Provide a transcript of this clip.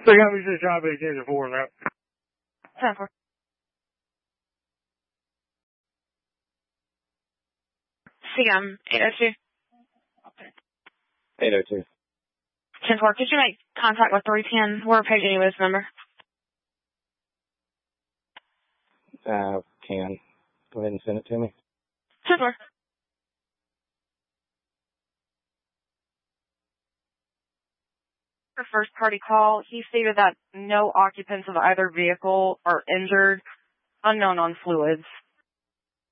So you got me to try to be 10 to 4 now. 10-4. CM 802. 802. 10-4. Could you make contact with 310? We're paging you with this number. Can. Go ahead and send it to me. 10-4. For first party call, he stated that no occupants of either vehicle are injured, unknown on fluids.